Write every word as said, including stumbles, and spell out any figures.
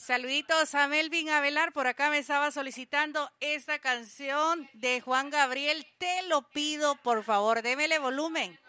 Saluditos a Melvin Avelar, por acá me estaba solicitando esta canción de Juan Gabriel. Te lo pido, por favor, démele volumen.